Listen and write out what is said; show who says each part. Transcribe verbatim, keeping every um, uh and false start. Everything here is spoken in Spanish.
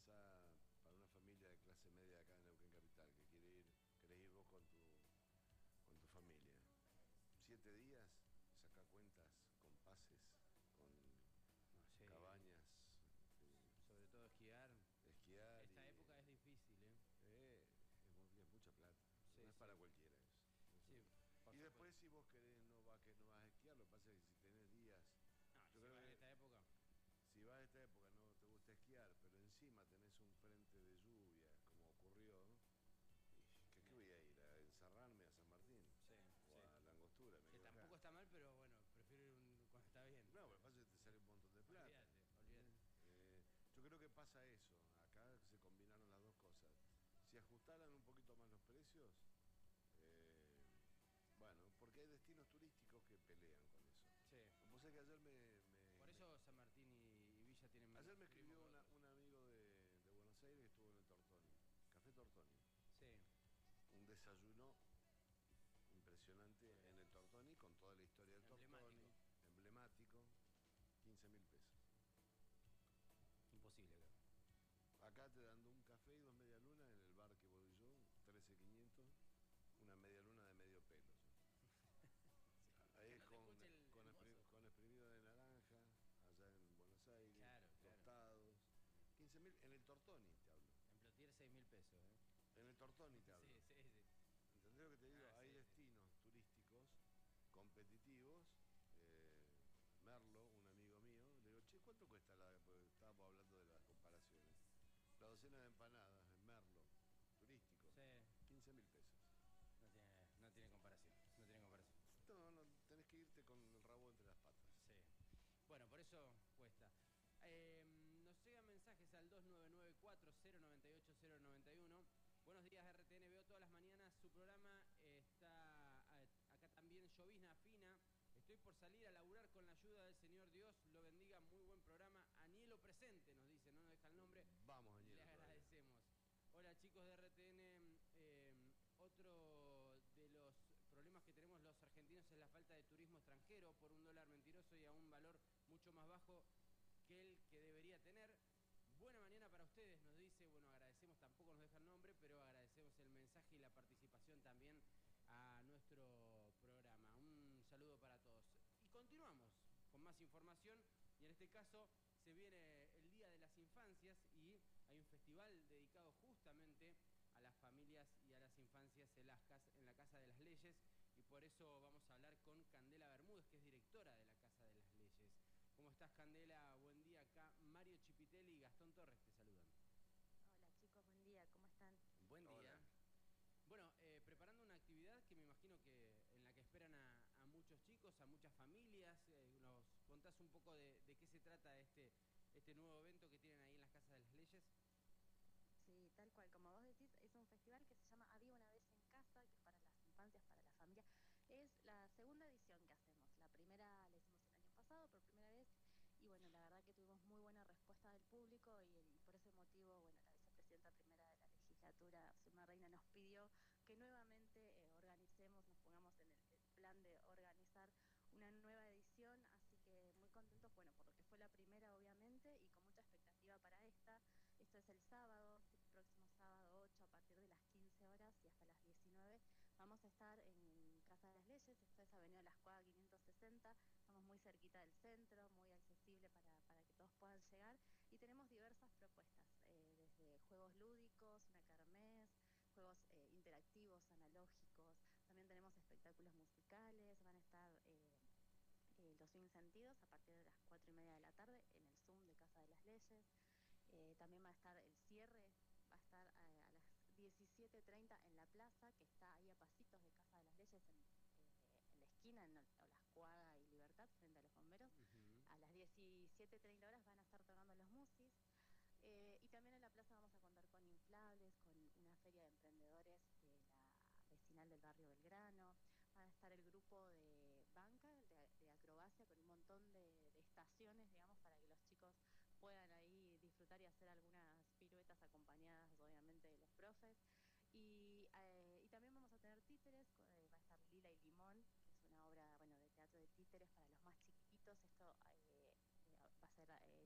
Speaker 1: pensá para una familia de clase media acá en Neuquén Capital que quiere ir, querés ir vos con tu, con tu familia. Siete días, saca cuentas con pases, con
Speaker 2: No sé,
Speaker 1: cabañas,
Speaker 2: sobre todo esquiar.
Speaker 1: eh, esquiar
Speaker 2: Esta
Speaker 1: y...
Speaker 2: época es difícil, ¿eh?
Speaker 1: Eh, es, mu- es mucha plata,
Speaker 2: Sí,
Speaker 1: no es
Speaker 2: sí.
Speaker 1: para cualquiera eso.
Speaker 2: Sí,
Speaker 1: Eso.
Speaker 2: por
Speaker 1: Y después
Speaker 2: supuesto.
Speaker 1: si vos querés no, va, que no vas a esquiar, lo que pasa es que si tenés días,
Speaker 2: No,
Speaker 1: yo
Speaker 2: si
Speaker 1: creo
Speaker 2: vas en
Speaker 1: que
Speaker 2: esta época.
Speaker 1: si vas a esta época no te gusta esquiar, pero encima tenés un frente de lluvia, como ocurrió, y ¿qué, qué voy a ir? ¿A encerrarme a San Martín?
Speaker 2: Sí,
Speaker 1: ¿O
Speaker 2: sí.
Speaker 1: a la Angostura? Me
Speaker 2: Que
Speaker 1: quedo acá.
Speaker 2: tampoco está mal, pero bueno, prefiero ir un- cuando está bien.
Speaker 1: No, lo que pasa es que te sale un montón de plata.
Speaker 2: Olvídate, olvídate.
Speaker 1: ¿Entendés? Eh, yo creo que pasa eso. Acá se combinaron las dos cosas. Si ajustaran un poquito más los precios, eh, bueno, porque hay destinos turísticos que pelean con eso.
Speaker 2: Sí.
Speaker 1: Vos sabés que ayer me, me-
Speaker 2: Por
Speaker 1: me-
Speaker 2: eso San Martín y, y Villa tienen menos
Speaker 1: ayer me
Speaker 2: turismo
Speaker 1: escribió
Speaker 2: que
Speaker 1: una-
Speaker 2: otros.
Speaker 1: un amigo de, de Buenos Aires que estuvo en el Tortoni, Café Tortoni.
Speaker 2: Sí.
Speaker 1: Un desayuno impresionante
Speaker 2: Muy bien.
Speaker 1: en el Tortoni con toda la historia del
Speaker 2: Emblemático.
Speaker 1: Tortoni, emblemático, quince mil pesos.
Speaker 2: Imposible, claro.
Speaker 1: Acá te dando un café y dos medialunas en el bar que voy yo, trece mil quinientos, una medialuna de medio pelo.
Speaker 2: Sí.
Speaker 1: Ahí
Speaker 2: Que
Speaker 1: es
Speaker 2: no te
Speaker 1: con,
Speaker 2: escuche el,
Speaker 1: con,
Speaker 2: el
Speaker 1: expri-
Speaker 2: mozo.
Speaker 1: con exprimido de naranja, allá en Buenos Aires,
Speaker 2: Claro, claro.
Speaker 1: tostados. quince mil, en el Tortoni te hablo.
Speaker 2: En Plotier seis mil pesos, ¿eh?
Speaker 1: En el Tortoni te hablo.
Speaker 2: Sí, sí, sí.
Speaker 1: ¿Entendés lo que te digo?
Speaker 2: Ah,
Speaker 1: Hay
Speaker 2: sí, sí.
Speaker 1: destinos turísticos competitivos. eh, Merlo, un amigo mío, le digo, che, ¿cuánto cuesta la...? Porque estábamos hablando de las comparaciones. La docena de empanadas en Merlo, turístico,
Speaker 2: Sí.
Speaker 1: quince mil pesos.
Speaker 2: No tiene, no tiene comparación. No tiene comparación.
Speaker 1: No, no, tenés que irte con el rabo entre las patas.
Speaker 2: Sí. Bueno, por eso cuesta. Eh, nos llegan mensajes al dos nueve nueve cuatro cero nueve ocho cero nueve uno. Buenos días, R T N. Veo todas las mañanas su programa. Está eh, acá también llovizna fina. Estoy por salir a laburar con la ayuda del Señor Dios. Lo bendiga. Muy buen programa. Anielo presente, nos dice. No nos deja el nombre.
Speaker 1: Vamos,
Speaker 2: Le
Speaker 1: Añelo, todavía.
Speaker 2: agradecemos. Hola, chicos de R T N. Eh, otro de los problemas que tenemos los argentinos es la falta de turismo extranjero por un dólar mentiroso y a un valor mucho más bajo que el que debería tener. Buena mañana para ustedes, nos dice. Bueno, agradecemos, tampoco nos deja el nombre, pero agradecemos el mensaje y la participación también a nuestro programa. Un saludo para todos. Y continuamos con más información, y en este caso se viene el Día de las Infancias y hay un festival dedicado justamente a las familias y a las infancias en, las cas- en la Casa de las Leyes, y por eso vamos a hablar con Candela Bermúdez, que es directora de la Casa de las Leyes. ¿Cómo estás, Candela? Buen día. Acá Mario Chipitelli y Gastón Torres te saludan.
Speaker 3: Hola chicos, buen día, ¿cómo están?
Speaker 2: Buen día.
Speaker 1: Hola.
Speaker 2: Bueno, eh, preparando una actividad que me imagino que en la que esperan a, a muchos chicos, a muchas familias. Eh, ¿nos contás un poco de, de qué se trata este, este nuevo evento que tienen ahí en las Casas de las Leyes?
Speaker 3: Sí, tal cual, como vos decís, es un festival que se llama Había una vez en casa, que es para las infancias, para la familia. Es la segunda edición que hacemos. La primera la hicimos el año pasado por primera vez y bueno, la verdad que tuvimos muy buena respuesta del público y, y por ese motivo, bueno, la vicepresidenta primera de la legislatura, Zulma Reina, nos pidió que nuevamente eh, organicemos, nos pongamos en el, el plan de organizar una nueva edición, así que muy contentos, bueno, por lo que fue la primera obviamente y con mucha expectativa para esta. Esto es el sábado, este próximo sábado ocho, a partir de las quince horas y hasta las diecinueve. Vamos a estar en Casa de las Leyes, esto es Avenida Las Cuadras quinientos sesenta, estamos muy cerquita del centro, muy accesible para, para que todos puedan llegar. Y tenemos diversas propuestas, eh, desde juegos lúdicos, una kermés, juegos eh, interactivos, analógicos. También tenemos espectáculos musicales, van a estar... Eh, eh, los Sin Sentidos a partir de las cuatro y media de la tarde en el Zoom de Casa de las Leyes. Eh, también va a estar el cierre, va a estar eh, a las diecisiete treinta en la plaza, que está ahí a pasitos de Casa de las Leyes, en, eh, en la esquina, en Olascuaga y Libertad, frente a los bomberos.
Speaker 2: Uh-huh.
Speaker 3: A las diecisiete treinta horas van a estar tocando los Musis. Eh, y también en la plaza vamos a contar con inflables, con una feria de emprendedores de la vecinal del barrio Belgrano. Va a estar el grupo de banca, de, de acrobacia, con un montón de, de estaciones, digamos, para que los chicos puedan ahí disfrutar y hacer algunas piruetas acompañadas, obviamente, de los profes. Y, eh, y también vamos a tener títeres, eh, va a estar Lila y Limón, que es una obra, bueno, de teatro de títeres para los más chiquititos. Esto